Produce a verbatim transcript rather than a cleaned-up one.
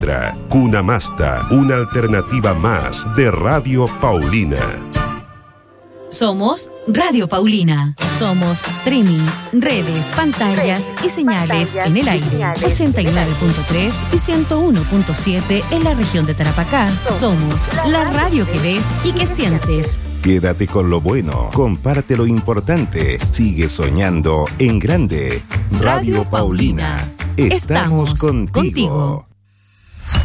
Cuna Masta, una alternativa más de Radio Paulina. Somos Radio Paulina. Somos streaming, redes, pantallas y señales en el aire. ochenta y nueve punto tres y ciento uno punto siete en la región de Tarapacá. Somos la radio que ves y que sientes. Quédate con lo bueno, comparte lo importante, sigue soñando en grande. Radio Paulina. Estamos contigo.